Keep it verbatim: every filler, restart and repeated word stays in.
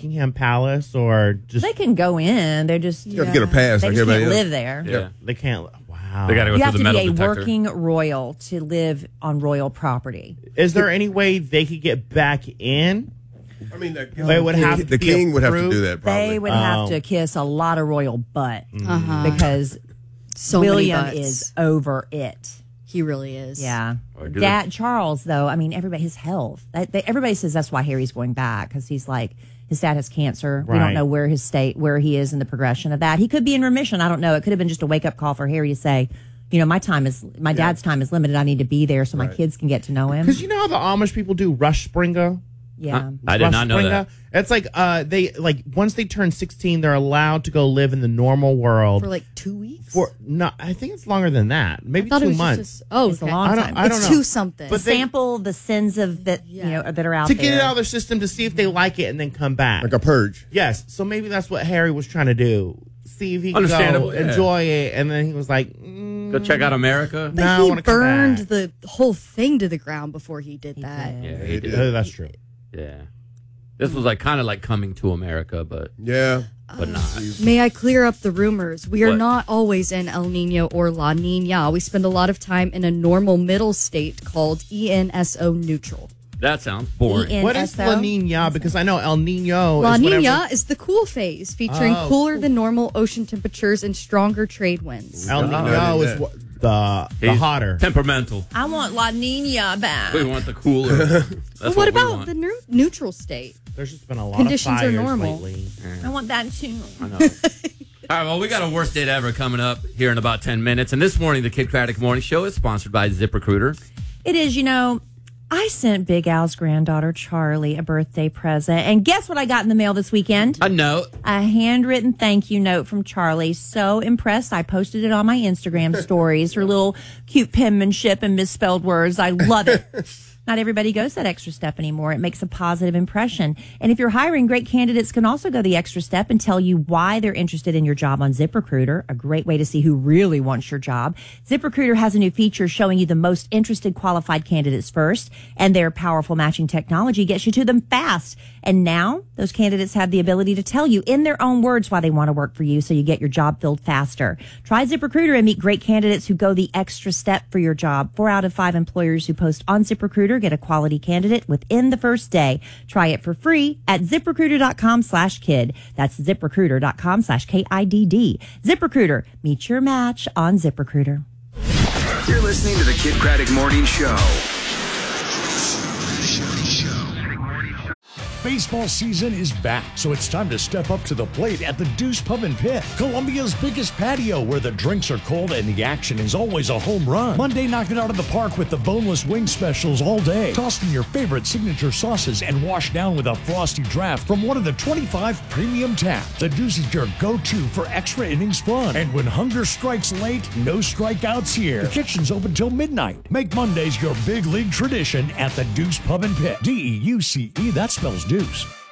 Buckingham Palace or just... They can go in. They're just... You have to get a pass. They like just can't everybody live there. Yeah. They can't... Wow. They got to go You through have the to metal be a detector. working royal to live on royal property. Is there any way they could get back in? I mean, the, They would have to the be king would have to approved. do that. Probably. They would Oh. have to kiss a lot of royal butt Uh-huh. because So William many butts. is over it. He really is. Yeah. Or do Dad Charles, though, I mean, everybody, his health. That- they- Everybody says that's why Harry's going back because he's like, his dad has cancer. We Right. don't know where his state, where he is in the progression of that. He could be in remission. I don't know. It could have been just a wake up call for Harry to say, you know, my time is, my dad's time is limited. I need to be there so my kids can get to know him. Because you know how the Amish people do Rush Springer? Yeah. Huh? I did not know that. It's like uh, they like once they turn sixteen, they're allowed to go live in the normal world For like two weeks? for no. I think it's longer than that. Maybe I thought two it was months. Just, oh, It's a okay. long I don't- time. I don't it's know. two something. But they- Sample the sins of that, you Yeah. know, that are out to there. get it out of their system to see if they like it and then come back. like a purge. Yes, so maybe that's what Harry was trying to do. See if he could go Understandable, yeah. enjoy it, and then he was like, mm, Go check out America. But No, I he wanna come burned back. the whole thing to the ground before he did that. did. Yeah, he did. Oh, that's true. Yeah. This was like kind of like coming to America, but Yeah. but not. May I clear up the rumors? We are What? not always in El Nino or La Nina. We spend a lot of time in a normal middle state called E N S O neutral. That sounds boring. E N- What is S O? La Nina? Because I know El Nino La is whenever- Nina is the cool phase, featuring Oh, cooler cool. than normal ocean temperatures and stronger trade winds. El Oh, Nino I did is that. what, the the He's hotter. temperamental. I want La Nina back. We want the cooler. That's But what we about want. the nu- neutral state? There's just been a lot Conditions of are fires normal. lately. I want that too. I know. All right, well, we got a worst date ever coming up here in about ten minutes. And this morning, the Kid Craddock Morning Show is sponsored by ZipRecruiter. It is, you know, I sent Big Al's granddaughter, Charlie, a birthday present. And guess what I got in the mail this weekend? A note. A handwritten thank you note from Charlie. So impressed. I posted it on my Instagram stories. Her little cute penmanship and misspelled words. I love it. Not everybody goes that extra step anymore. It makes a positive impression. And if you're hiring, great candidates can also go the extra step and tell you why they're interested in your job on ZipRecruiter, a great way to see who really wants your job. ZipRecruiter has a new feature showing you the most interested qualified candidates first, and their powerful matching technology gets you to them fast. And now those candidates have the ability to tell you in their own words why they want to work for you, so you get your job filled faster. Try ZipRecruiter and meet great candidates who go the extra step for your job. Four out of five employers who post on ZipRecruiter get a quality candidate within the first day. Try it for free at ZipRecruiter.com slash kid. That's ZipRecruiter.com slash K I D D. ZipRecruiter. Meet your match on ZipRecruiter. You're listening to the Kid Craddock Morning Show. Baseball season is back, so it's time to step up to the plate at the Deuce Pub and Pit, Columbia's biggest patio, where the drinks are cold and the action is always a home run. Monday, knock it out of the park with the boneless wing specials all day. Toss in your favorite signature sauces and wash down with a frosty draft from one of the twenty-five premium taps. The Deuce is your go-to for extra innings fun. And when hunger strikes late, no strikeouts here. The kitchen's open till midnight. Make Mondays your big league tradition at the Deuce Pub and Pit. D E U C E, that spells Deuce.